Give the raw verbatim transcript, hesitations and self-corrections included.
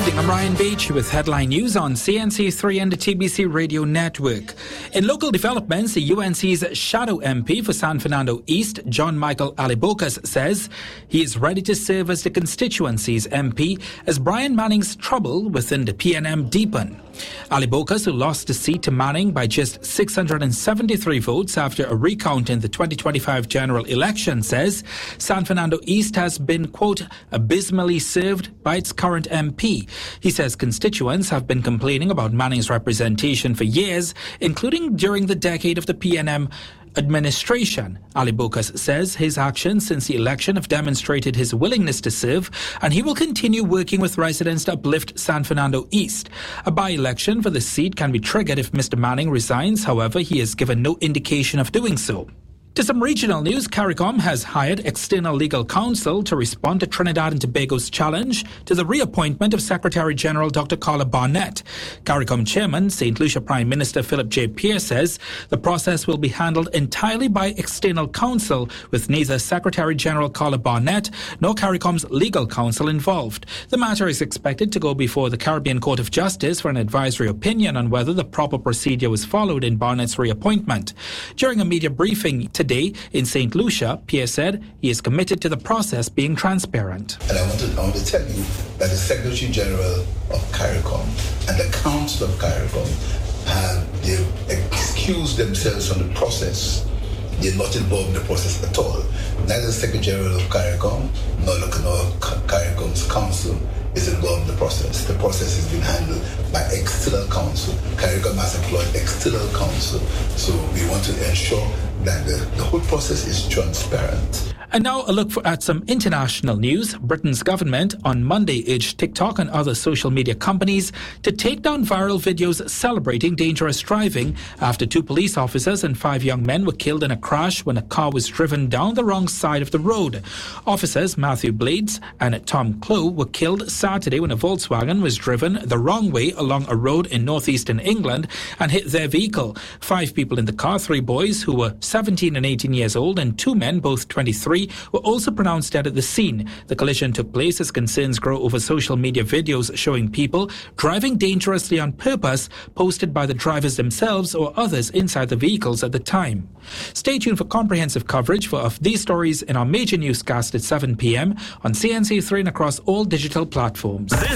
evening, I'm Ryan Beach with headline news on C N C three and the T B C Radio Network. In local developments, the U N C's shadow M P for San Fernando East, John Michael Ali-Bokas, says he is ready to serve as the constituency's M P as Brian Manning's trouble within the P N M deepen. Ali-Bokas, who lost the seat to Manning by just six hundred seventy-three votes after a recount in the twenty twenty-five general election, says San Fernando East has been, quote, abysmally served by its current M P. He says constituents have been complaining about Manning's representation for years, including during the decade of the P N M administration. Ali-Bokas says his actions since the election have demonstrated his willingness to serve, and he will continue working with residents to uplift San Fernando East. A by-election for the seat can be triggered if Mister Manning resigns. However, he has given no indication of doing so. To some regional news, CARICOM has hired external legal counsel to respond to Trinidad and Tobago's challenge to the reappointment of Secretary General Doctor Carla Barnett. CARICOM Chairman, Saint Lucia Prime Minister Philip J. Pierce says the process will be handled entirely by external counsel, with neither Secretary General Carla Barnett nor CARICOM's legal counsel involved. The matter is expected to go before the Caribbean Court of Justice for an advisory opinion on whether the proper procedure was followed in Barnett's reappointment. During a media briefing today, Today, in Saint Lucia, Pierre said he is committed to the process being transparent. And I want to, I want to tell you that the Secretary General of CARICOM and the Council of CARICOM have they've excused themselves from the process. They're not involved in the process at all. Neither the Secretary General of CARICOM nor the CARICOM's council is involved in the process. The process has been handled by external counsel. CARICOM has employed external counsel. So we want to ensure that the, the whole process is transparent. And now a look for, at some international news. Britain's government on Monday urged TikTok and other social media companies to take down viral videos celebrating dangerous driving after two police officers and five young men were killed in a crash when a car was driven down the wrong side of the road. Officers Matthew Blades and Tom Clough were killed Saturday when a Volkswagen was driven the wrong way along a road in northeastern England and hit their vehicle. Five people in the car, three boys who were seventeen and eighteen years old, and two men, both twenty-three, were also pronounced dead at the scene. The collision took place as concerns grow over social media videos showing people driving dangerously on purpose, posted by the drivers themselves or others inside the vehicles at the time. Stay tuned for comprehensive coverage for of these stories in our major newscast at seven p.m. on C N C three and across all digital platforms.